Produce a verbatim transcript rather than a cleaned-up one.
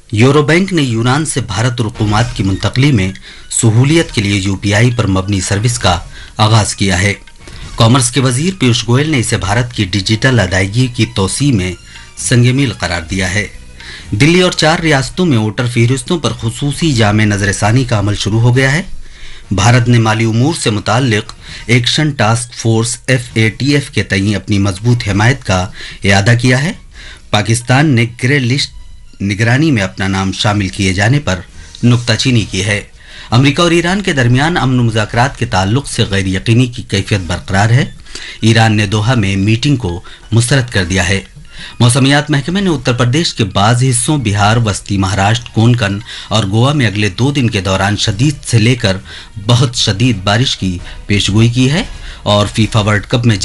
Euro bank ने यूनान से भारत रुकुमात की मुंतकली में सहूलियत के लिए यूपीआई पर मबनी सर्विस का आगाज किया है। कॉमर्स के वजीर पीयूष गोयल ने इसे भारत की डिजिटल अदायगी की तोसी में संगमील करार दिया है। दिल्ली और चार रियासतों में वोटर फहरिस्तों पर खुसूसी जामे नजरसानी का अमल शुरू हो गया है। भारत ने माली उमूर से मुताल्लिक action task force F A T F के तई अपनी मजबूत हिमायत का इयादा किया है। पाकिस्तान ने ग्रे लिस्ट निगरानी में अपना नाम शामिल किए जाने पर नुक्ताचीनी की है। अमेरिका और ईरान के दरमियान अमन मुज़ाकरात के ताल्लुक से गैर यकीनी की कैफियत बरकरार है। ईरान ने दोहा में मीटिंग को मुस्तरद कर दिया है। मौसमियात महकमे ने उत्तर प्रदेश के बाज़ हिस्सों, बिहार, वस्ती महाराष्ट्र, कोंकण और गोवा में अगले दो दिन के दौरान शदीद से लेकर बहुत शदीद बारिश की पेशगोई की है और फीफा वर्ल्ड कप में